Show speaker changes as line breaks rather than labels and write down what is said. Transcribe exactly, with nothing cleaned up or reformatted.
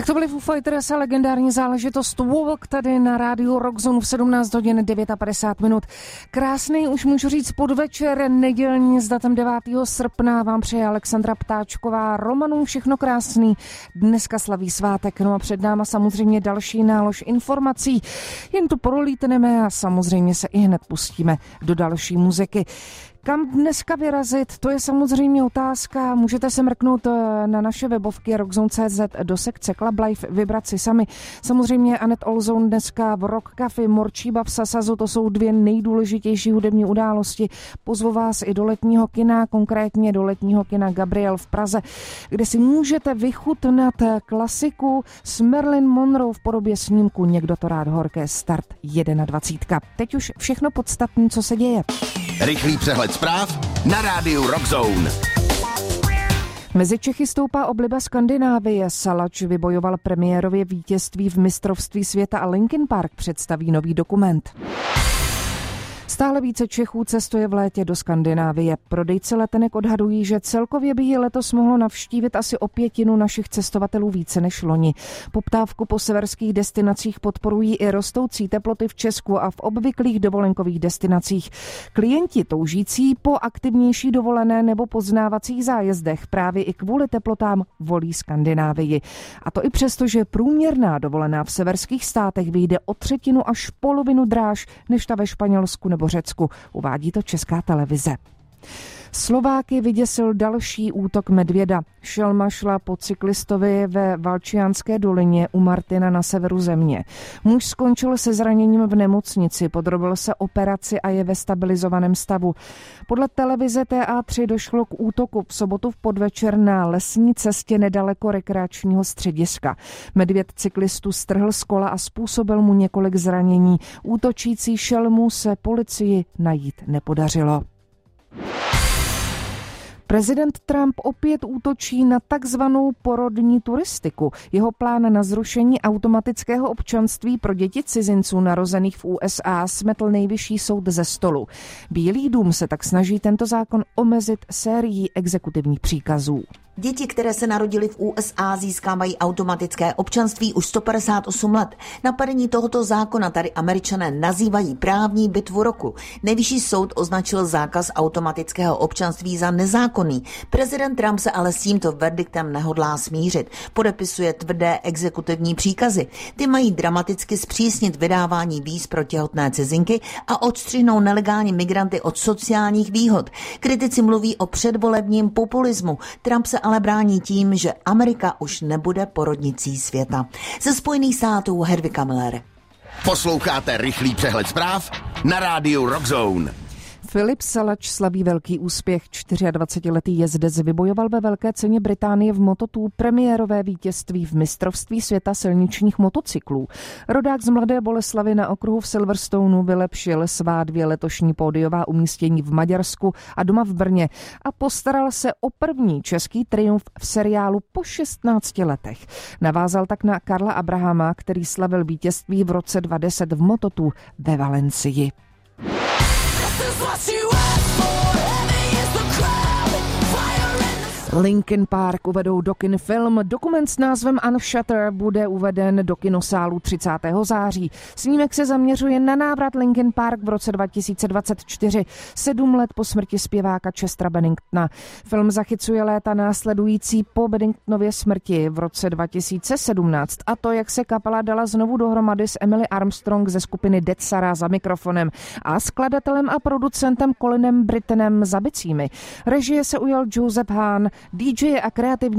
Tak to byly Foo Fighters a legendární záležitost Walk tady na rádiu Rockzone v sedmnáct hodin padesát devět minut. Krásný, už můžu říct, podvečer nedělní s datem devátého srpna vám přeje Alexandra Ptáčková. Romanům všechno krásný. Dneska slaví svátek, no a před náma samozřejmě další nálož informací. Jen tu prolítneme a samozřejmě se i hned pustíme do další muziky. Kam dneska vyrazit, to je samozřejmě otázka. Můžete se mrknout na naše webovky rockzone tečka cé zet do sekce Club Life, vybrat si sami. Samozřejmě Anet Olzone dneska v Rock Café, Morčíba v Sasazu, to jsou dvě nejdůležitější hudební události. Pozvu vás i do letního kina, konkrétně do letního kina Gabriel v Praze, kde si můžete vychutnat klasiku s Marilyn Monroe v podobě snímku Někdo to rád horké, start dvacet jedna. Teď už všechno podstatné, co se děje.
Rychlý přehled zpráv na rádiu Rockzone.
Mezi Čechy stoupá obliba Skandinávie. Salač vybojoval premiérově vítězství v mistrovství světa a Linkin Park představí nový dokument. Stále více Čechů cestuje v létě do Skandinávie. Prodejci letenek odhadují, že celkově by ji letos mohlo navštívit asi o pětinu našich cestovatelů více než loni. Poptávku po severských destinacích podporují i rostoucí teploty v Česku a v obvyklých dovolenkových destinacích. Klienti toužící po aktivnější dovolené nebo poznávacích zájezdech právě i kvůli teplotám volí Skandinávii. A to i přesto, že průměrná dovolená v severských státech vyjde o třetinu až polovinu dráž než ta ve Španělsku nebo Řecku, uvádí to Česká televize. Slováky vyděsil další útok medvěda. Šelma šla po cyklistovi ve Valčianské dolině u Martina na severu země. Muž skončil se zraněním v nemocnici, podrobil se operaci a je ve stabilizovaném stavu. Podle televize T A tři došlo k útoku v sobotu v podvečer na lesní cestě nedaleko rekreačního střediska. Medvěd cyklistu strhl z kola a způsobil mu několik zranění. Útočící šelmu se policii najít nepodařilo. Prezident Trump opět útočí na takzvanou porodní turistiku. Jeho plán na zrušení automatického občanství pro děti cizinců narozených v U S A smetl nejvyšší soud ze stolu. Bílý dům se tak snaží tento zákon omezit sérií exekutivních příkazů.
Děti, které se narodily v U S A, získávají automatické občanství už sto padesát osm let. Napadení tohoto zákona tady Američané nazývají právní bitvu roku. Nejvyšší soud označil zákaz automatického občanství za nezákonný. Prezident Trump se ale s tímto verdiktem nehodlá smířit. Podepisuje tvrdé exekutivní příkazy. Ty mají dramaticky zpřísnit vydávání víz pro těhotné cizinky a odstřihnou nelegální migranty od sociálních výhod. Kritici mluví o předvolebním populismu. Trump se ale brání tím, že Amerika už nebude porodnicí světa. Ze Spojených států Hedvika Miller.
Posloucháte rychlý přehled zpráv na rádiu Rockzone.
Filip Salač slaví velký úspěch. dvacetčtyřletý jezdec vybojoval ve Velké ceně Británie v Moto dva premiérové vítězství v mistrovství světa silničních motocyklů. Rodák z Mladé Boleslavi na okruhu v Silverstoneu vylepšil svá dvě letošní pódiová umístění v Maďarsku a doma v Brně a postaral se o první český triumf v seriálu po šestnácti letech. Navázal tak na Karla Abrahama, který slavil vítězství v roce dva tisíce deset v Moto dva ve Valencii. Linkin Park uvedou do kin film. Dokument s názvem Unshutter bude uveden do kinosálu třicátého září. Snímek se zaměřuje na návrat Linkin Park v roce dva tisíce dvacet čtyři, sedm let po smrti zpěváka Chestera Benningtona. Film zachycuje léta následující po Benningtonově smrti v roce dva tisíce sedmnáct a to, jak se kapela dala znovu dohromady s Emily Armstrong ze skupiny Dead Sara za mikrofonem a skladatelem a producentem Colinem Brittonem za bicími. Režie se ujal Joseph Hahn, D J a kreativní